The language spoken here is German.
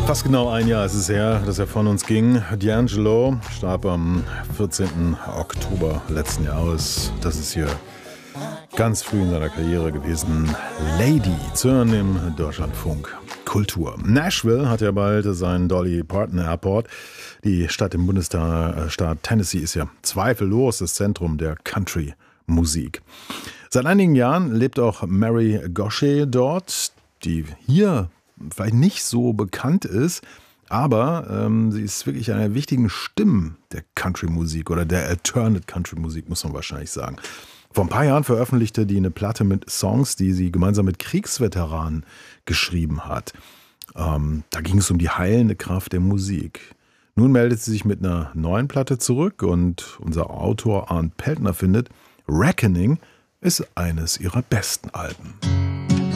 Fast genau ein Jahr ist es her, dass er von uns ging. D'Angelo starb am 14. Oktober letzten Jahres. Das ist hier ganz früh in seiner Karriere gewesen. Lady zu hören im Deutschlandfunk Kultur. Nashville hat ja bald seinen Dolly Parton Airport. Die Stadt im Bundesstaat Tennessee ist ja zweifellos das Zentrum der Country-Musik. Seit einigen Jahren lebt auch Mary Gauthier dort, die hier vielleicht nicht so bekannt ist, aber sie ist wirklich eine der wichtigen Stimmen der Country-Musik oder der Alternate Country-Musik, muss man wahrscheinlich sagen. Vor ein paar Jahren veröffentlichte die eine Platte mit Songs, die sie gemeinsam mit Kriegsveteranen geschrieben hat. Da ging es um die heilende Kraft der Musik. Nun meldet sie sich mit einer neuen Platte zurück und unser Autor Arndt Peltner findet, Reckoning ist eines ihrer besten Alben.